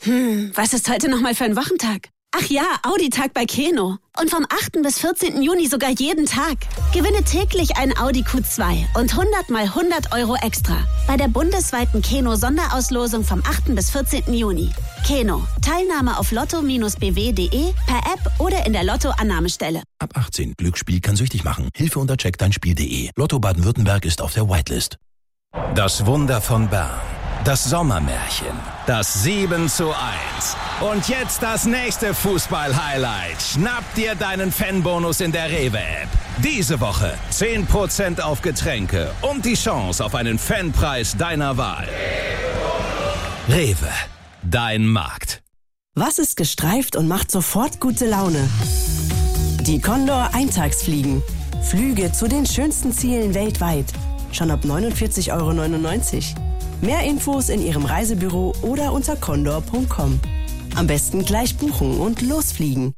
Was ist heute nochmal für ein Wochentag? Ach ja, Audi-Tag bei Keno. Und vom 8. bis 14. Juni sogar jeden Tag. Gewinne täglich einen Audi Q2 und 100 mal 100 Euro extra. Bei der bundesweiten Keno-Sonderauslosung vom 8. bis 14. Juni. Keno. Teilnahme auf lotto-bw.de, per App oder in der Lotto-Annahmestelle. Ab 18. Glücksspiel kann süchtig machen. Hilfe unter checkdeinspiel.de. Lotto Baden-Württemberg ist auf der Whitelist. Das Wunder von Bern. Das Sommermärchen. Das 7:1. Und jetzt das nächste Fußball-Highlight. Schnapp dir deinen Fanbonus in der Rewe-App. Diese Woche 10% auf Getränke und die Chance auf einen Fanpreis deiner Wahl. Rewe. Dein Markt. Was ist gestreift und macht sofort gute Laune? Die Condor Eintagsfliegen. Flüge zu den schönsten Zielen weltweit. Schon ab 49,99 €. Mehr Infos in Ihrem Reisebüro oder unter condor.com. Am besten gleich buchen und losfliegen.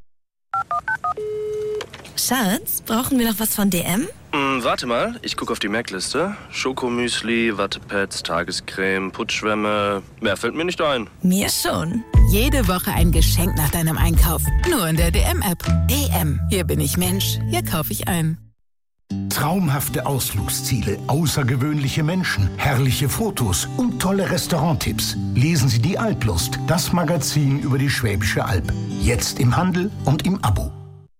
Schatz, brauchen wir noch was von DM? Warte mal, ich gucke auf die Merkliste. Schokomüsli, Wattepads, Tagescreme, Putzschwämme. Mehr fällt mir nicht ein. Mir schon. Jede Woche ein Geschenk nach deinem Einkauf. Nur in der DM-App. DM. Hier bin ich Mensch. Hier kaufe ich ein. Traumhafte Ausflugsziele, außergewöhnliche Menschen, herrliche Fotos und tolle Restauranttipps. Lesen Sie die Alplust, das Magazin über die Schwäbische Alb. Jetzt im Handel und im Abo.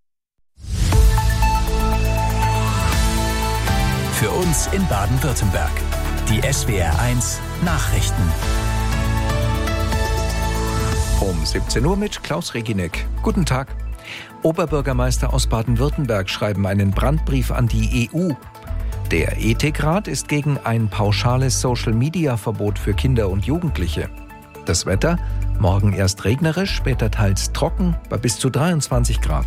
Für uns in Baden-Württemberg. Die SWR1 Nachrichten. Um 17 Uhr mit Klaus Reginek. Guten Tag. Oberbürgermeister aus Baden-Württemberg schreiben einen Brandbrief an die EU. Der Ethikrat ist gegen ein pauschales Social-Media-Verbot für Kinder und Jugendliche. Das Wetter? Morgen erst regnerisch, später teils trocken, bei bis zu 23 Grad.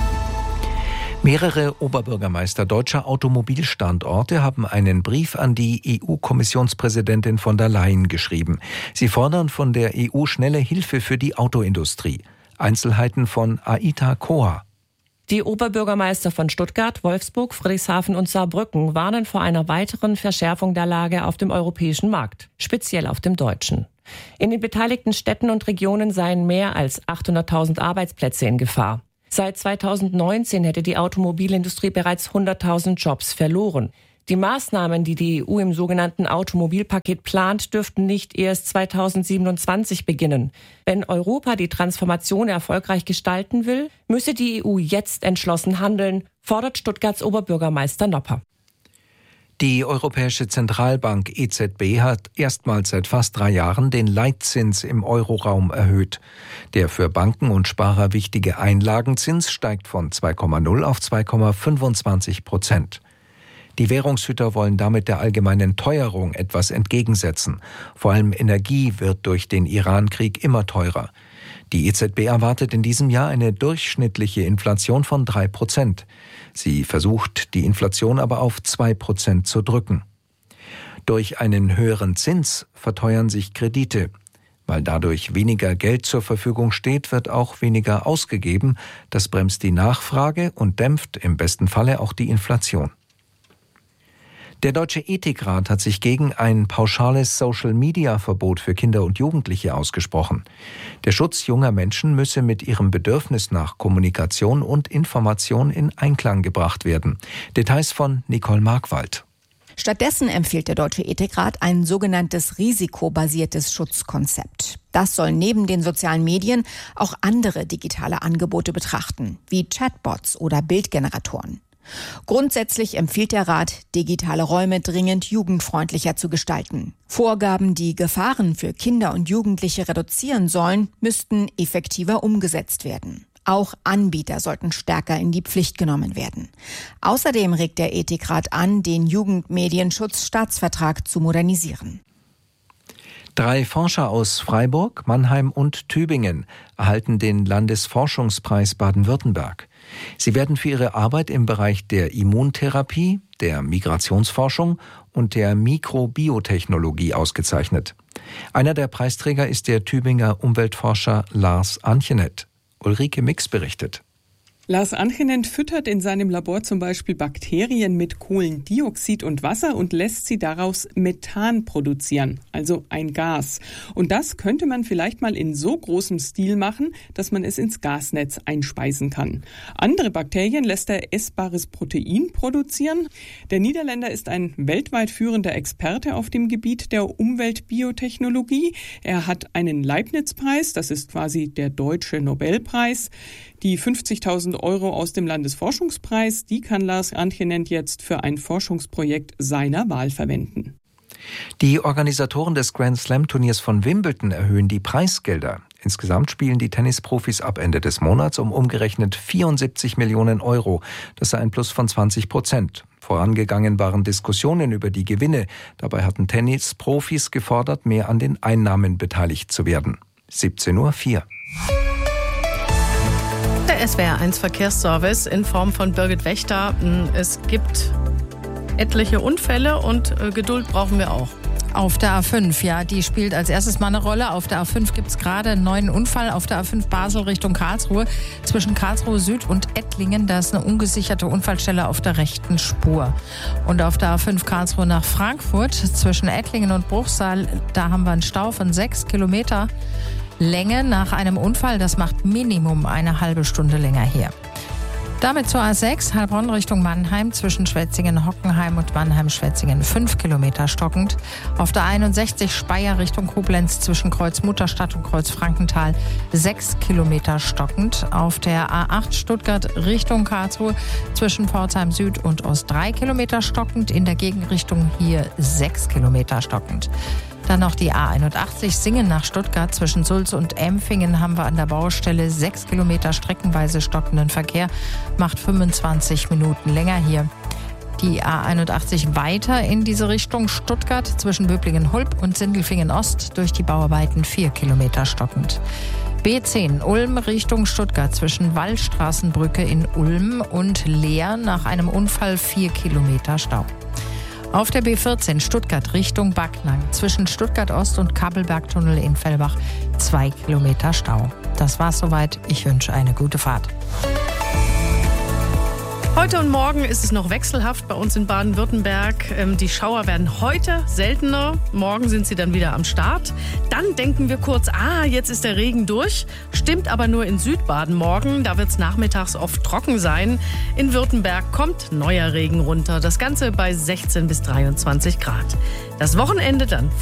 Mehrere Oberbürgermeister deutscher Automobilstandorte haben einen Brief an die EU-Kommissionspräsidentin von der Leyen geschrieben. Sie fordern von der EU schnelle Hilfe für die Autoindustrie. Einzelheiten von Aita Koha. Die Oberbürgermeister von Stuttgart, Wolfsburg, Friedrichshafen und Saarbrücken warnen vor einer weiteren Verschärfung der Lage auf dem europäischen Markt, speziell auf dem deutschen. In den beteiligten Städten und Regionen seien mehr als 800.000 Arbeitsplätze in Gefahr. Seit 2019 hätte die Automobilindustrie bereits 100.000 Jobs verloren. Die Maßnahmen, die die EU im sogenannten Automobilpaket plant, dürften nicht erst 2027 beginnen. Wenn Europa die Transformation erfolgreich gestalten will, müsse die EU jetzt entschlossen handeln, fordert Stuttgarts Oberbürgermeister Nopper. Die Europäische Zentralbank EZB hat erstmals seit fast 3 Jahren den Leitzins im Euroraum erhöht. Der für Banken und Sparer wichtige Einlagenzins steigt von 2,0 auf 2,25%. Die Währungshüter wollen damit der allgemeinen Teuerung etwas entgegensetzen. Vor allem Energie wird durch den Iran-Krieg immer teurer. Die EZB erwartet in diesem Jahr eine durchschnittliche Inflation von 3%. Sie versucht, die Inflation aber auf 2% zu drücken. Durch einen höheren Zins verteuern sich Kredite. Weil dadurch weniger Geld zur Verfügung steht, wird auch weniger ausgegeben. Das bremst die Nachfrage und dämpft im besten Falle auch die Inflation. Der Deutsche Ethikrat hat sich gegen ein pauschales Social-Media-Verbot für Kinder und Jugendliche ausgesprochen. Der Schutz junger Menschen müsse mit ihrem Bedürfnis nach Kommunikation und Information in Einklang gebracht werden. Details von Nicole Markwald. Stattdessen empfiehlt der Deutsche Ethikrat ein sogenanntes risikobasiertes Schutzkonzept. Das soll neben den sozialen Medien auch andere digitale Angebote betrachten, wie Chatbots oder Bildgeneratoren. Grundsätzlich empfiehlt der Rat, digitale Räume dringend jugendfreundlicher zu gestalten. Vorgaben, die Gefahren für Kinder und Jugendliche reduzieren sollen, müssten effektiver umgesetzt werden. Auch Anbieter sollten stärker in die Pflicht genommen werden. Außerdem regt der Ethikrat an, den Jugendmedienschutzstaatsvertrag zu modernisieren. 3 Forscher aus Freiburg, Mannheim und Tübingen erhalten den Landesforschungspreis Baden-Württemberg. Sie werden für ihre Arbeit im Bereich der Immuntherapie, der Migrationsforschung und der Mikrobiotechnologie ausgezeichnet. Einer der Preisträger ist der Tübinger Umweltforscher Lars Anchenet. Ulrike Mix berichtet. Lars Anchenen füttert in seinem Labor zum Beispiel Bakterien mit Kohlendioxid und Wasser und lässt sie daraus Methan produzieren, also ein Gas. Und das könnte man vielleicht mal in so großem Stil machen, dass man es ins Gasnetz einspeisen kann. Andere Bakterien lässt er essbares Protein produzieren. Der Niederländer ist ein weltweit führender Experte auf dem Gebiet der Umweltbiotechnologie. Er hat einen Leibniz-Preis, das ist quasi der deutsche Nobelpreis. Die 50.000 Euro aus dem Landesforschungspreis, die kann Lars Anchenen jetzt für ein Forschungsprojekt seiner Wahl verwenden. Die Organisatoren des Grand-Slam-Turniers von Wimbledon erhöhen die Preisgelder. Insgesamt spielen die Tennisprofis ab Ende des Monats um umgerechnet 74 Millionen Euro. Das sei ein Plus von 20%. Vorangegangen waren Diskussionen über die Gewinne. Dabei hatten Tennisprofis gefordert, mehr an den Einnahmen beteiligt zu werden. 17:04 Uhr. Der SWR1 Verkehrsservice in Form von Birgit Wächter. Es gibt etliche Unfälle und Geduld brauchen wir auch. Auf der A5, ja, die spielt als erstes mal eine Rolle. Auf der A5 gibt es gerade einen neuen Unfall. Auf der A5 Basel Richtung Karlsruhe. Zwischen Karlsruhe Süd und Ettlingen, da ist eine ungesicherte Unfallstelle auf der rechten Spur. Und auf der A5 Karlsruhe nach Frankfurt, zwischen Ettlingen und Bruchsal, da haben wir einen Stau von 6 Kilometer Länge nach einem Unfall. Das macht Minimum eine halbe Stunde länger her. Damit zur A6, Heilbronn Richtung Mannheim, zwischen Schwetzingen-Hockenheim und Mannheim-Schwetzingen 5 Kilometer stockend. Auf der 61 Speyer Richtung Koblenz, zwischen Kreuz Mutterstadt und Kreuz Frankenthal 6 Kilometer stockend. Auf der A8 Stuttgart Richtung Karlsruhe, zwischen Pforzheim Süd und Ost 3 Kilometer stockend. In der Gegenrichtung hier 6 Kilometer stockend. Dann noch die A81 Singen nach Stuttgart. Zwischen Sulz und Empfingen haben wir an der Baustelle 6 Kilometer streckenweise stockenden Verkehr. Macht 25 Minuten länger hier. Die A81 weiter in diese Richtung Stuttgart. Zwischen Böblingen-Hulb und Sindelfingen-Ost durch die Bauarbeiten 4 Kilometer stockend. B10 Ulm Richtung Stuttgart. Zwischen Wallstraßenbrücke in Ulm und Leer nach einem Unfall 4 Kilometer Stau. Auf der B14 Stuttgart Richtung Backnang, zwischen Stuttgart Ost und Kappelbergtunnel in Fellbach 2 Kilometer Stau. Das war's soweit. Ich wünsche eine gute Fahrt. Heute und morgen ist es noch wechselhaft bei uns in Baden-Württemberg. Die Schauer werden heute seltener. Morgen sind sie dann wieder am Start. Dann denken wir kurz, jetzt ist der Regen durch. Stimmt aber nur in Südbaden morgen. Da wird es nachmittags oft trocken sein. In Württemberg kommt neuer Regen runter. Das Ganze bei 16 bis 23 Grad. Das Wochenende dann